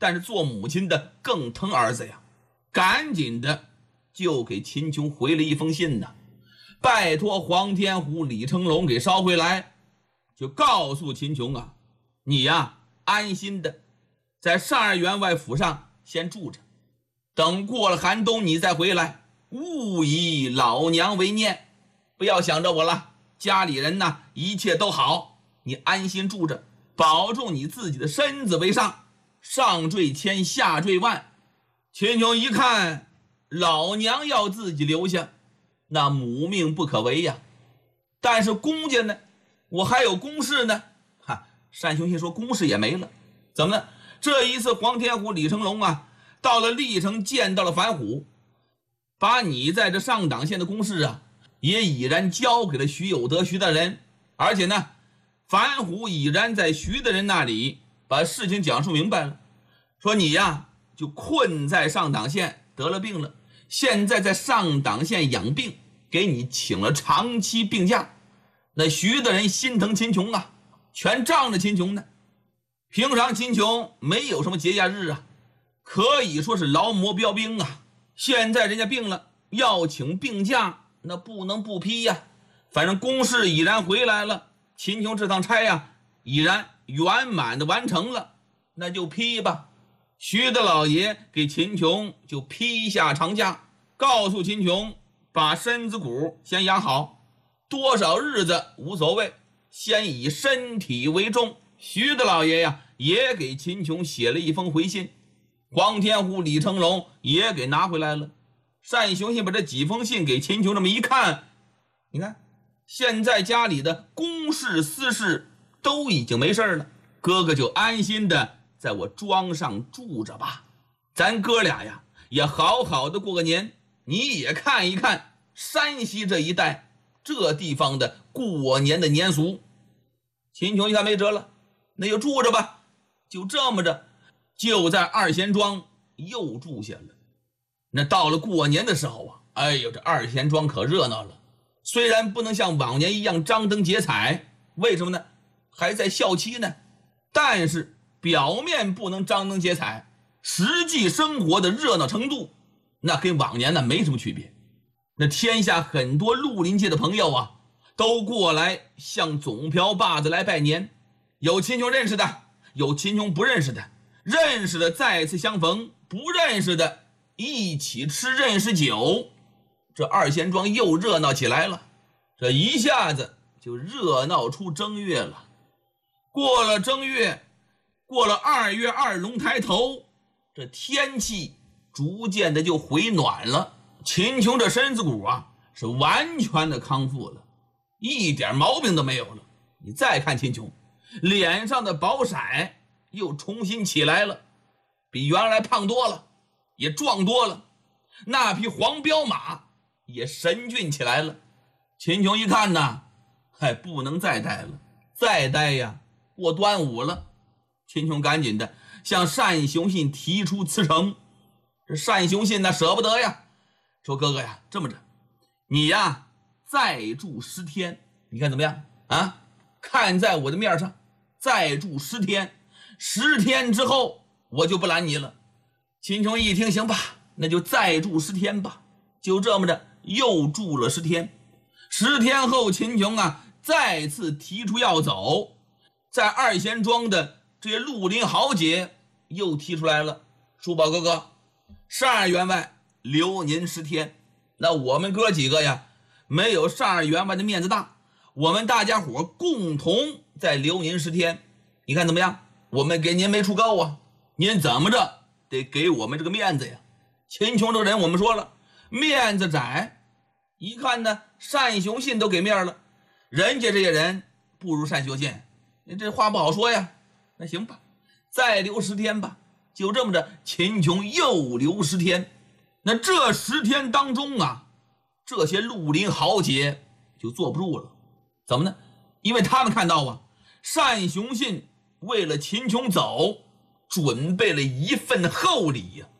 但是做母亲的更疼儿子呀，赶紧的就给秦琼回了一封信呢，拜托黄天虎、李成龙给捎回来，就告诉秦琼啊，你呀安心的在上二员外府上先住着，等过了寒冬你再回来，勿以老娘为念，不要想着我了，家里人呢一切都好，你安心住着，保重你自己的身子为上，上坠千下坠万。秦琼一看老娘要自己留下，那母命不可违呀，但是公家呢，我还有公事呢。单雄信说公事也没了，怎么呢？这一次黄天虎、李成龙啊到了历城，见到了樊虎，把你在这上党县的公事啊也已然交给了徐有德、徐大人，而且呢樊虎已然在徐大人那里把事情讲述明白了，说你呀就困在上党县得了病了，现在在上党县养病，给你请了长期病假。那徐大人心疼秦琼啊，全仗着秦琼呢。平常秦琼没有什么节假日啊，可以说是劳模标兵啊，现在人家病了要请病假，那不能不批呀。反正公事已然回来了，秦琼这趟差呀已然圆满的完成了，那就批吧。徐大老爷给秦琼就批下长假，告诉秦琼把身子骨先养好，多少日子无所谓，先以身体为重。徐大老爷呀也给秦琼写了一封回信，黄天虎、李成龙也给拿回来了。单雄信把这几封信给秦琼这么一看，你看现在家里的公事私事都已经没事了，哥哥就安心的在我庄上住着吧，咱哥俩呀也好好的过个年，你也看一看山西这一带这地方的过年的年俗。秦琼一看没辙了，那就住着吧。就这么着，就在二贤庄又住下了。那到了过年的时候啊，哎呦，这二贤庄可热闹了。虽然不能像往年一样张灯结彩，为什么呢？还在校期呢。但是表面不能张灯结彩，实际生活的热闹程度，那跟往年呢没什么区别。那天下很多绿林界的朋友啊，都过来向总瓢把子来拜年，有秦琼认识的，有秦琼不认识的，认识的再次相逢，不认识的一起吃认识酒。这二贤庄又热闹起来了，这一下子就热闹出正月了。过了正月，过了2月2龙抬头，这天气逐渐的就回暖了。秦琼这身子骨啊是完全的康复了，一点毛病都没有了。你再看秦琼脸上的薄色又重新起来了，比原来胖多了，也壮多了，那匹黄骠马也神俊起来了。秦琼一看呢，不能再待了，再待呀过端午了。秦琼赶紧的向单雄信提出辞呈。这单雄信呢舍不得呀，说哥哥呀，这么着，你呀再住10天，你看怎么样啊？看在我的面上，再住10天，10天之后我就不拦你了。秦琼一听，行吧，那就再住10天吧。就这么着又住了10天。10天后，秦琼啊再次提出要走，在二贤庄的这些绿林豪杰又提出来了，叔宝哥哥，12员外留您10天。那我们哥几个呀没有12员外的面子大，我们大家伙共同再留您10天，你看怎么样？我们给您没出高啊，您怎么着得给我们这个面子呀。秦琼这个人我们说了，面子窄，一看呢单雄信都给面了，人家这些人不如单雄信，你这话不好说呀。那行吧，再留10天吧。就这么着，秦琼又留10天。那这10天当中啊，这些绿林豪杰就坐不住了。怎么呢？因为他们看到啊，单雄信为了秦琼走，准备了一份厚礼呀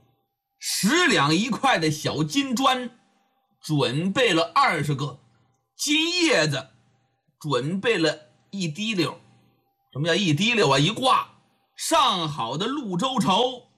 ，10两1块的小金砖，准备了20个，金叶子准备了1滴溜。什么叫1滴溜啊？1挂上好的潞州绸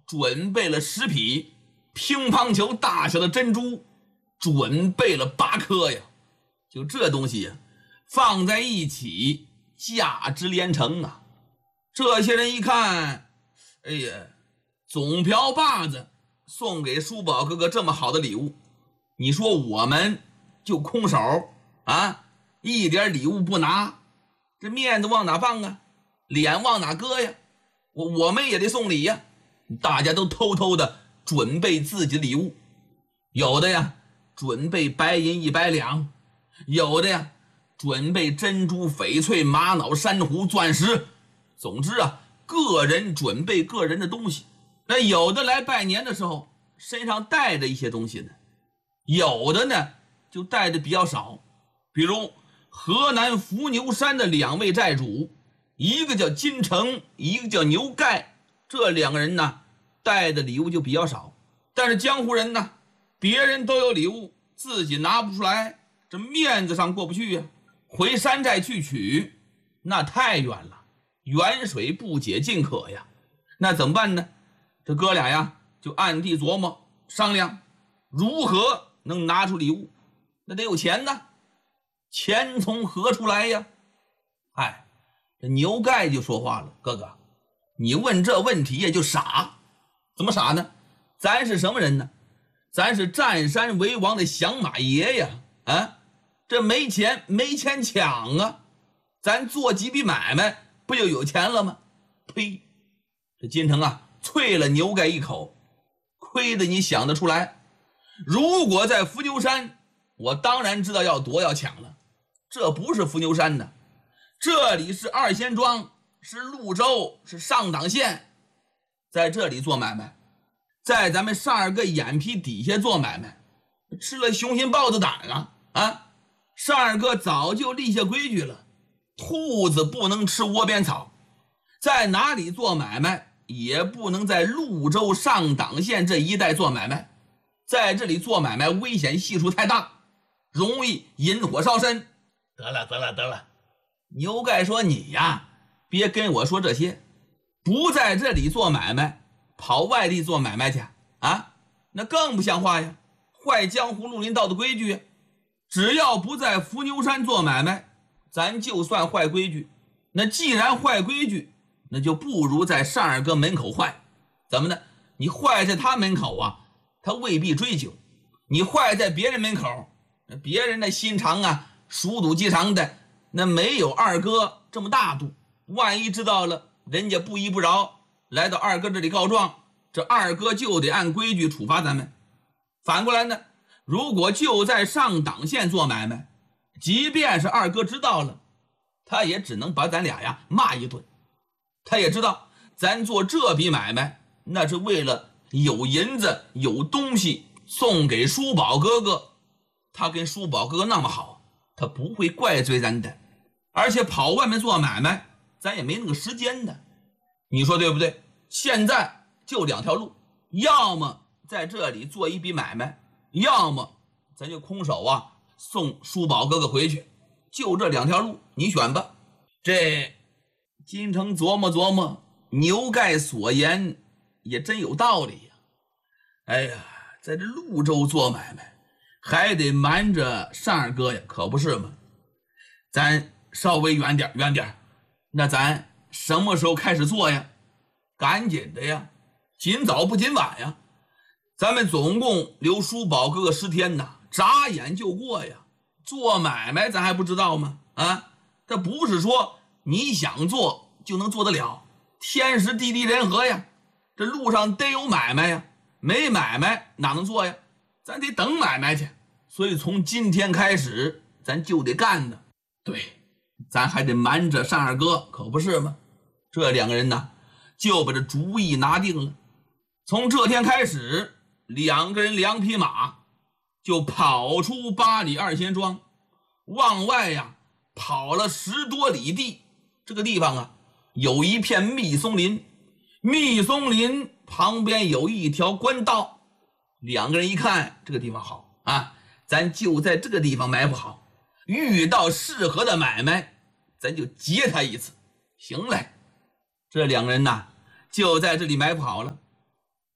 准备了10匹乒乓球大小的珍珠，准备了8颗呀。就这东西呀，放在一起价值连城啊。这些人一看，哎呀，总瓢把子送给叔宝哥哥这么好的礼物，你说我们就空手啊，一点礼物不拿，这面子往哪放啊？脸往哪搁呀？我们也得送礼呀。大家都偷偷的准备自己的礼物，有的呀准备白银100两，有的呀准备珍珠、翡翠、玛瑙、珊瑚、钻石，总之啊，个人准备个人的东西。那有的来拜年的时候身上带着一些东西呢，有的呢就带的比较少。比如河南伏牛山的2位寨主，一个叫金城，一个叫牛盖，这2个人呢带的礼物就比较少。但是江湖人呢，别人都有礼物，自己拿不出来，这面子上过不去呀。回山寨去取，那太远了，远水不解近渴呀。那怎么办呢？这哥俩呀就暗地琢磨商量，如何能拿出礼物。那得有钱呢，钱从何处来呀？哎，这牛盖就说话了，哥哥，你问这问题也就傻。怎么傻呢？咱是什么人呢？咱是占山为王的降马爷呀！啊，这没钱抢啊，咱做几笔买卖不就有钱了吗？呸！这金城啊啐了牛盖一口，亏得你想得出来。如果在伏牛山，我当然知道要夺要抢了。这不是伏牛山的，这里是二仙庄，是潞州，是上党县，在这里做买卖，在咱们上二哥眼皮底下做买卖，吃了雄心豹子胆了啊！上二哥早就立下规矩了，兔子不能吃窝边草，在哪里做买卖也不能在潞州上党县这一带做买卖，在这里做买卖危险系数太大，容易引火烧身。得了，牛盖说，你呀别跟我说这些，不在这里做买卖，跑外地做买卖去啊，那更不像话呀，坏江湖绿林道的规矩。只要不在伏牛山做买卖，咱就算坏规矩。那既然坏规矩，那就不如在上二哥门口坏。怎么呢？你坏在他门口啊，他未必追究；你坏在别人门口，别人的心肠啊，鼠肚鸡肠的，那没有二哥这么大度。万一知道了，人家不依不饶，来到二哥这里告状，这二哥就得按规矩处罚咱们。反过来呢，如果就在上党县做买卖，即便是二哥知道了，他也只能把咱俩呀骂一顿。他也知道咱做这笔买卖，那是为了有银子有东西送给叔宝哥哥，他跟叔宝哥哥那么好，他不会怪罪咱的。而且跑外面做买卖，咱也没那个时间的。你说对不对？现在就2条路，要么在这里做一笔买卖，要么咱就空手啊送叔宝哥哥回去，就这2条路，你选吧。这金城琢磨琢磨，牛盖所言也真有道理呀。哎呀，在这潞州做买卖还得瞒着上二哥呀，可不是吗？咱稍微远点，那咱什么时候开始做呀？赶紧的呀，尽早不尽晚呀。咱们总共留叔宝哥哥10天呐，眨眼就过呀。做买卖咱还不知道吗？啊，这不是说你想做就能做得了，天时地利人和呀。这路上得有买卖呀，没买卖哪能做呀？咱得等买卖去。所以从今天开始咱就得干呢。对，咱还得瞒着上二哥，可不是吗？这2个人呢就把这主意拿定了。从这天开始，2个人2匹马就跑出8里二仙庄，往外呀跑了10多里地。这个地方啊有一片密松林，密松林旁边有一条官道。2个人一看这个地方好啊，咱就在这个地方埋伏好，遇到适合的买卖咱就劫他一次。行嘞，这2个人呐就在这里埋伏好了。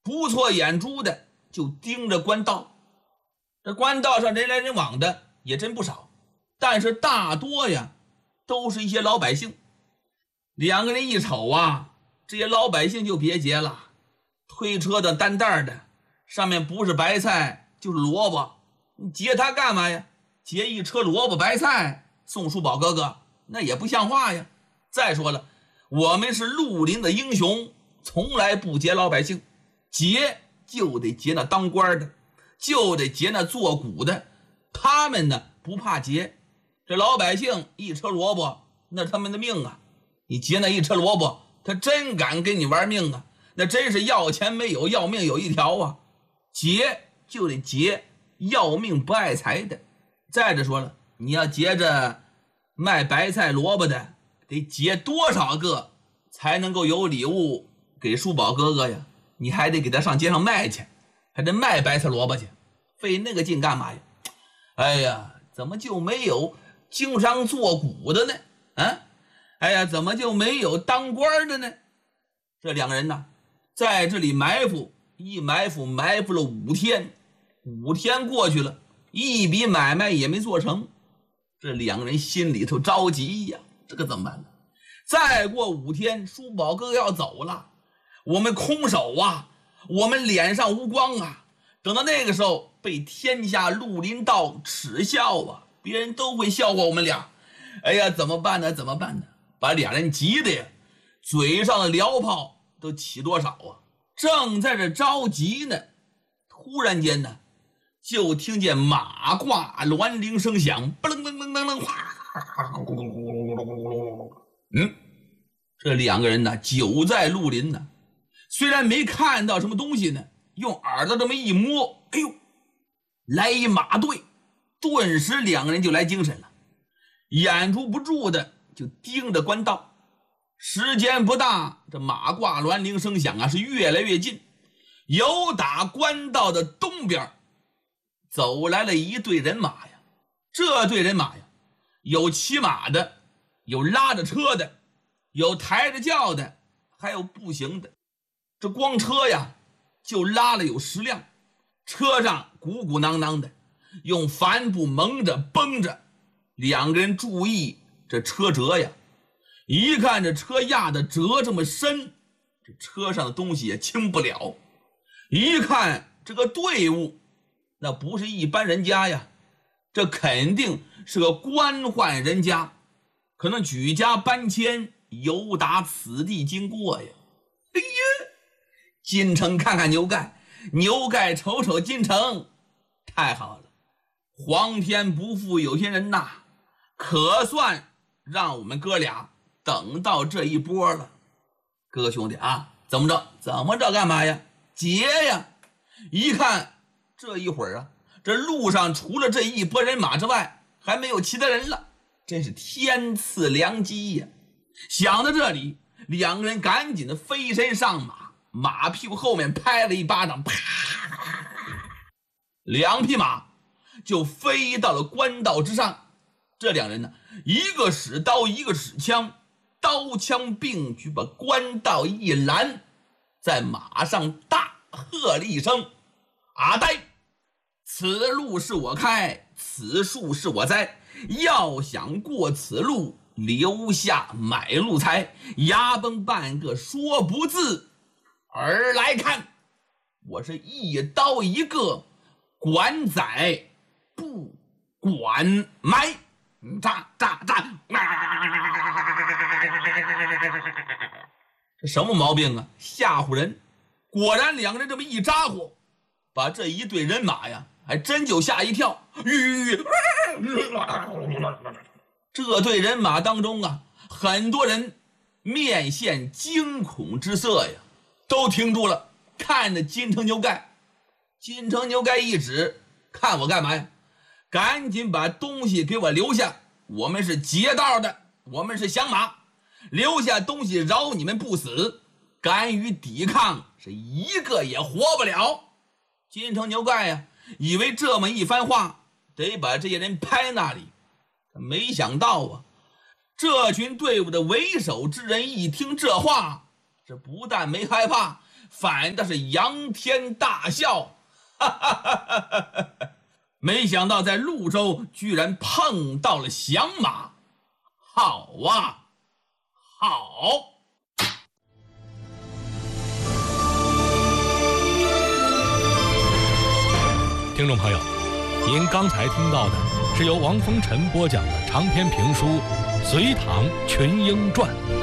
不错眼珠的就盯着官道。这官道上人来人往的也真不少，但是大多呀都是一些老百姓。两个人一瞅啊，这些老百姓就别结了，推车的担袋的上面不是白菜就是萝卜，你结它干嘛呀？结一车萝卜白菜送叔宝哥哥，那也不像话呀。再说了，我们是绿林的英雄，从来不结老百姓，结就得结那当官的，就得结那做股的，他们呢不怕结。这老百姓一车萝卜那他们的命啊，你结那一车萝卜他真敢跟你玩命啊，那真是要钱没有，要命有一条啊。结就得结要命不爱财的。再者说了，你要结着卖白菜萝卜的，得结多少个才能够有礼物给叔宝哥哥呀？你还得给他上街上卖去，还得卖白菜萝卜去，费那个劲干嘛呀？哎呀，怎么就没有经商做股的呢？啊，哎呀，怎么就没有当官的呢？这两个人呢，在这里埋伏，一埋伏埋伏了5天，5天过去了，一笔买卖也没做成。这两个人心里头着急呀，这个怎么办呢？再过5天，叔宝哥要走了，我们空手啊，我们脸上无光啊。等到那个时候，被天下绿林道耻笑啊，别人都会笑话我们俩。哎呀，怎么办呢？怎么办呢？把俩人急的呀，嘴上的燎泡都起多少啊！正在这着急呢，突然间呢，就听见马挂銮铃声响，不楞楞楞楞楞，哗！这两个人呢，久在绿林呢，虽然没看到什么东西呢，用耳朵这么一摸，哎呦，来一马队，顿时两个人就来精神了，眼珠不住的就盯着官道。时间不大，这马挂銮铃声响啊，是越来越近。由打官道的东边走来了一队人马呀。这队人马呀，有骑马的，有拉着车的，有抬着轿的，还有步行的。这光车呀就拉了有10辆，车上鼓鼓囊囊的，用帆布蒙着绷着。两个人注意这车辙呀，一看这车压的折这么深，这车上的东西也轻不了。一看这个队伍，那不是一般人家呀，这肯定是个官宦人家，可能举家搬迁，由打此地经过呀。哎呀，金城看看牛盖，牛盖瞅瞅金城，太好了，皇天不负有心人呐，可算让我们哥俩等到这一波了。哥哥兄弟啊，怎么着干嘛呀？结呀！一看这一会儿啊，这路上除了这一拨人马之外，还没有其他人了，真是天赐良机呀！想到这里，两个人赶紧的飞身上马，马屁股后面拍了一巴掌，啪，2匹马就飞到了官道之上。这两人呢，一个使刀，一个使枪，刀枪并举，把官道一拦，在马上大喝了一声：“阿呆，此路是我开，此树是我栽，要想过此路，留下买路财。衙崩半个说不字，而来看，我是一刀一个，管宰不管埋。”炸！这什么毛病啊？吓唬人！果然两个人这么一咋呼，把这一队人马呀，还真就吓一跳。这队人马当中啊，很多人面现惊恐之色呀，都停住了，看着金城牛盖。金城牛盖一指，看我干嘛呀？赶紧把东西给我留下，我们是劫道的，我们是降马，留下东西饶你们不死，敢于抵抗是一个也活不了。金城牛盖呀，以为这么一番话得把这些人拍那里，没想到啊，这群队伍的为首之人一听这话，这不但没害怕， 反倒是仰天大笑，哈哈哈哈哈！没想到在潞州居然碰到了响马，好啊，好！ 听众朋友，您刚才听到的是由王风尘播讲的长篇评书《隋唐群英传》。